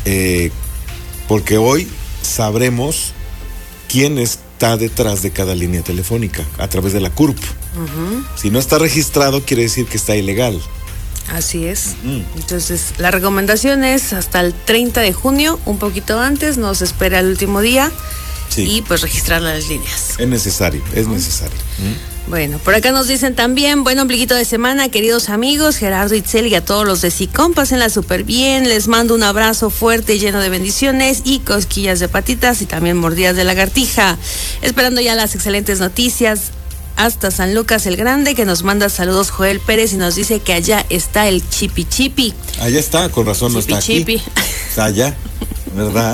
porque hoy sabremos quién está detrás de cada línea telefónica a través de la CURP. Si no está registrado, quiere decir que está ilegal. Así es. Entonces, la recomendación es hasta el 30 de junio, un poquito antes, nos espera el último día. Sí. Y pues registrar las líneas. Es necesario. Bueno, por acá nos dicen también, buen ombliguito de semana, queridos amigos, Gerardo, Itzel y a todos los de SICOM, pásenla súper bien, les mando un abrazo fuerte, lleno de bendiciones y cosquillas de patitas y también mordidas de lagartija. Esperando ya las excelentes noticias hasta San Lucas el Grande, que nos manda saludos Joel Pérez y nos dice que allá está el Chipi Chipi. Allá está, con razón no está aquí. Está allá. ¿Verdad?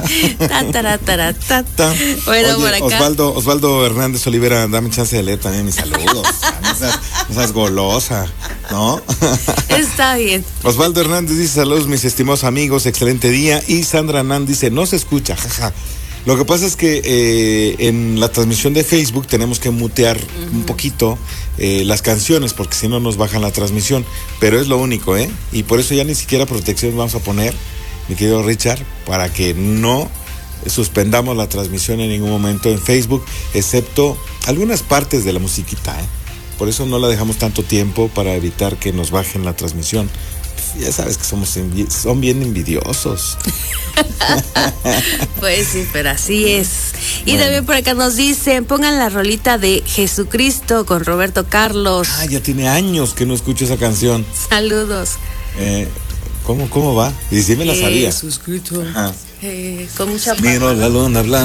Bueno, oye, por acá. Osvaldo Hernández Olivera, dame chance de leer también mis saludos. No seas golosa, ¿no? Está bien. Osvaldo Hernández dice: saludos, mis estimados amigos, excelente día. Y Sandra Nan dice: no se escucha, jaja. Lo que pasa es que en la transmisión de Facebook tenemos que mutear un poquito las canciones, porque si no nos bajan la transmisión. Pero es lo único, ¿eh? Y por eso ya ni siquiera protección vamos a poner, mi querido Richard, para que no suspendamos la transmisión en ningún momento en Facebook, excepto algunas partes de la musiquita, ¿eh? Por eso no la dejamos tanto tiempo, para evitar que nos bajen la transmisión. Ya sabes que son bien envidiosos. Pues sí, pero así es. Y bueno, también por acá nos dicen, pongan la rolita de Jesucristo con Roberto Carlos. Ya tiene años que no escucho esa canción. Saludos. ¿Cómo va? Y sí me la sabía. Jesucristo. Con mucha Miro la luna blanca.